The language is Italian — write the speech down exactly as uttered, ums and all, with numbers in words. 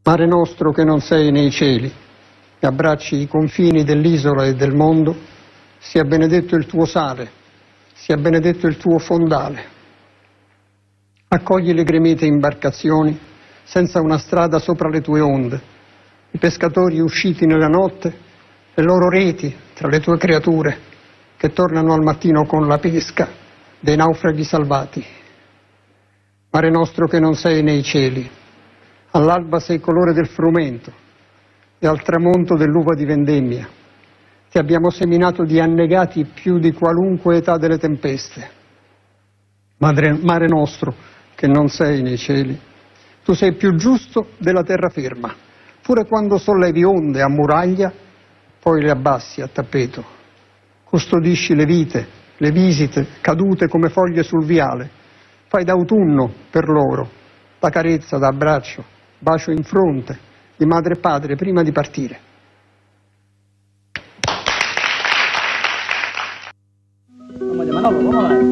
Mare nostro che non sei nei cieli, che abbracci i confini dell'isola e del mondo, sia benedetto il tuo sale, sia benedetto il tuo fondale. Accogli le gremite imbarcazioni senza una strada sopra le tue onde, i pescatori usciti nella notte, le loro reti tra le tue creature che tornano al mattino con la pesca dei naufraghi salvati. Mare nostro che non sei nei cieli, all'alba sei colore del frumento e al tramonto dell'uva di vendemmia. Ti abbiamo seminato di annegati più di qualunque età delle tempeste. Madre, mare nostro che non sei nei cieli, tu sei più giusto della terraferma, pure quando sollevi onde a muraglia, poi le abbassi a tappeto. Custodisci le vite, le visite cadute come foglie sul viale, fai d'autunno per loro la carezza da abbraccio, bacio in fronte di madre e padre prima di partire. Manolo, vamos a ver.